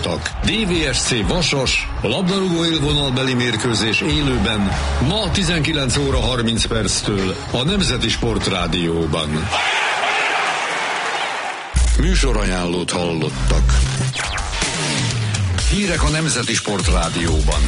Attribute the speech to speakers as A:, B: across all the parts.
A: hallottak. DVSC Vasas, labdarúgó élvonalbeli mérkőzés élőben ma 19 óra 30 perctől a Nemzeti Sportrádióban. Műsorajánlót hallottak. Hírek a Nemzeti Sportrádióban.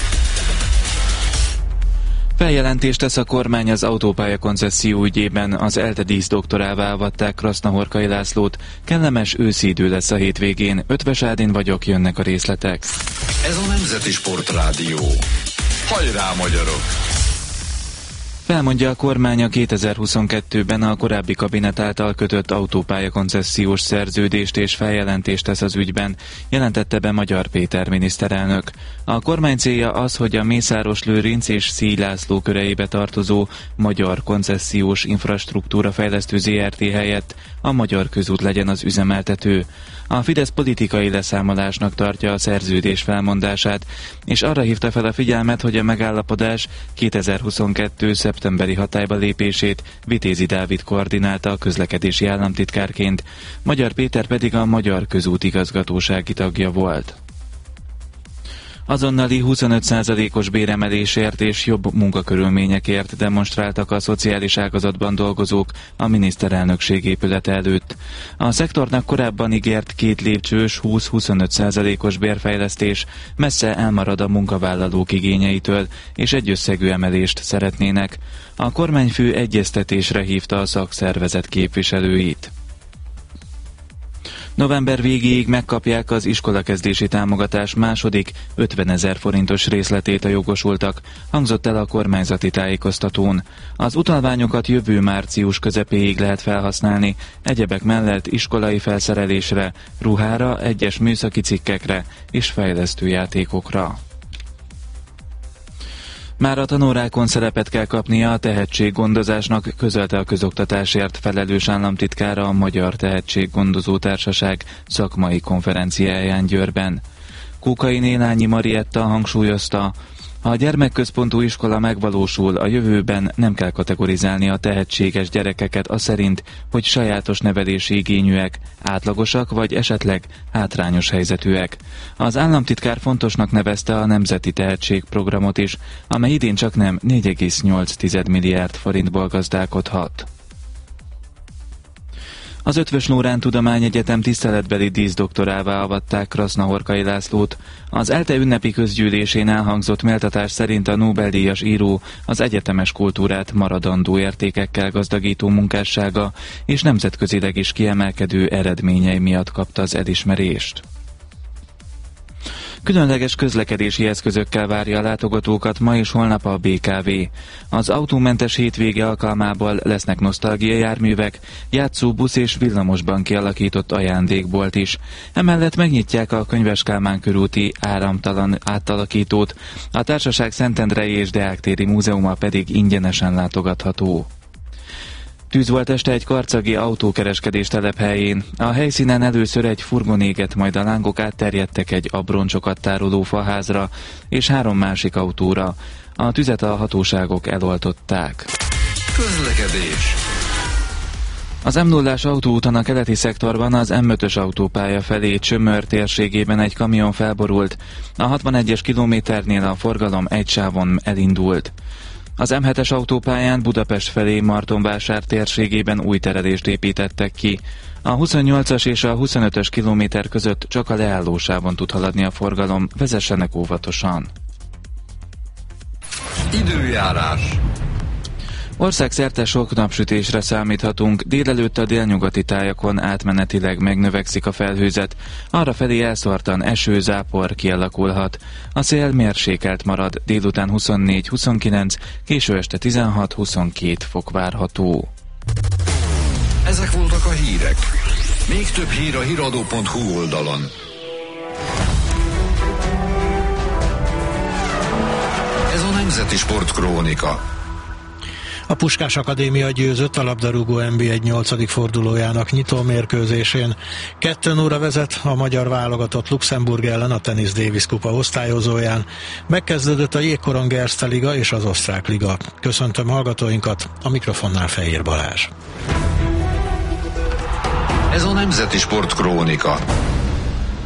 B: Feljelentést tesz a kormány az autópálya koncesszió ügyében. Az ELTE díszdoktorává avatták Krasznahorkai Lászlót. Kellemes őszi idő lesz a hétvégén. Ötvös Ádin vagyok, jönnek a részletek.
A: Ez a Nemzeti Sportrádió. Hajrá, magyarok!
B: Felmondja a kormány a 2022-ben a korábbi kabinet által kötött autópálya koncesziós szerződést és feljelentést tesz az ügyben, jelentette be Magyar Péter miniszterelnök. A kormány célja az, hogy a Mészáros-Lőrinc és Szíj László köreibe tartozó Magyar Koncesziós Infrastruktúra Fejlesztő Zrt. Helyett a Magyar Közút legyen az üzemeltető. A Fidesz politikai leszámolásnak tartja a szerződés felmondását, és arra hívta fel a figyelmet, hogy a megállapodás 2022. szeptemberi hatályba lépését Vitézi Dávid koordinálta a közlekedési államtitkárként, Magyar Péter pedig a Magyar Közút igazgatósági tagja volt. Azonnali 25%-os béremelésért és jobb munkakörülményekért demonstráltak a szociális ágazatban dolgozók a miniszterelnökség épülete előtt. A szektornak korábban ígért 2 lépcsős 20-25%-os bérfejlesztés messze elmarad a munkavállalók igényeitől, és egy összegű emelést szeretnének. A kormányfő egyeztetésre hívta a szakszervezet képviselőit. November végéig megkapják az iskolakezdési támogatás második 50 000 forintos részletét a jogosultak, hangzott el a kormányzati tájékoztatón. Az utalványokat jövő március közepéig lehet felhasználni, egyebek mellett iskolai felszerelésre, ruhára, egyes műszaki cikkekre és fejlesztő játékokra. Már a tanórákon szerepet kell kapnia a tehetséggondozásnak, közölte a közoktatásért felelős államtitkára a Magyar Tehetséggondozó Társaság szakmai konferenciáján Győrben. Kókai Nélányi Marietta hangsúlyozta, ha a gyermekközpontú iskola megvalósul, a jövőben nem kell kategorizálni a tehetséges gyerekeket aszerint, hogy sajátos nevelési igényűek, átlagosak vagy esetleg hátrányos helyzetűek. Az államtitkár fontosnak nevezte a Nemzeti Tehetségprogramot is, amely idén csaknem 4,8 milliárd forintból gazdálkodhat. Az Eötvös Loránd Tudományegyetem tiszteletbeli díszdoktorává avatták Krasznahorkai Lászlót. Az ELTE ünnepi közgyűlésén elhangzott méltatás szerint a Nobel-díjas író az egyetemes kultúrát maradandó értékekkel gazdagító munkássága és nemzetközileg is kiemelkedő eredményei miatt kapta az elismerést. Különleges közlekedési eszközökkel várja a látogatókat ma és holnap a BKV. Az autómentes hétvége alkalmából lesznek nosztalgiajárművek, játszóbusz és villamosban kialakított ajándékbolt is. Emellett megnyitják a Könyves Kálmán körúti áramtalan átalakítót, a társaság Szentendrei és Deák-téri múzeuma pedig ingyenesen látogatható. Tűz volt este egy karcagi autókereskedés telephelyén. A helyszínen először egy furgon égett, majd a lángok átterjedtek egy abroncsokat tároló faházra és 3 másik autóra. A tüzet a hatóságok eloltották.
A: Közlekedés.
B: Az M0-ás autóúton a keleti szektorban az M5-ös autópálya felé Csömör térségében egy kamion felborult. A 61-es kilométernél a forgalom egy sávon elindult. Az M7-es autópályán Budapest felé Martonvásár térségében új terelést építettek ki. A 28-as és a 25-ös kilométer között csak a leállósávon tud haladni a forgalom, vezessenek óvatosan.
A: Időjárás.
B: Országszerte sok napsütésre számíthatunk, délelőtt a délnyugati tájakon átmenetileg megnövekszik a felhőzet, arrafelé elszórtan eső, zápor kialakulhat. A szél mérsékelt marad, délután 24-29, késő este 16-22 fok várható.
A: Ezek voltak a hírek. Még több hír a hiradó.hu oldalon. Ez a Nemzeti Sportkrónika.
C: A Puskás Akadémia győzött a labdarúgó NB1 8. fordulójának nyitó mérkőzésén. 2-0 vezet a magyar válogatott Luxemburg ellen a Tennis Davis kupa osztályozóján. Megkezdődött a Jégkorong Erste Liga és az Osztrák Liga. Köszöntöm hallgatóinkat, a mikrofonnál Fehér Balázs.
A: Ez a Nemzeti Sportkrónika.